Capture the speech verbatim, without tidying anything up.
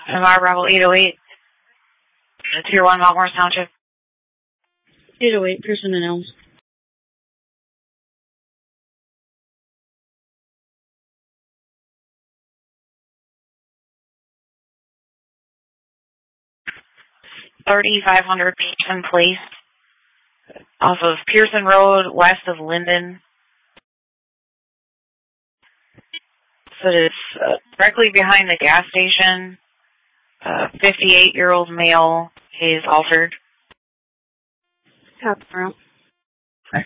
M R Bravo eight oh eight. Tier one, Mount Morris Township. eight oh eight, Pearson and Elms. thirty-five hundred Pearson Place, off of Pearson Road, west of Linden. So it's uh, directly behind the gas station. Uh, fifty-eight-year-old male is altered. Copy, Earl.